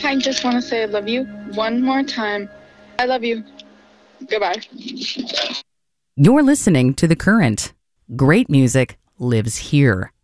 I just want to say I love you one more time. I love you. Goodbye. You're listening to The Current. Great music lives here.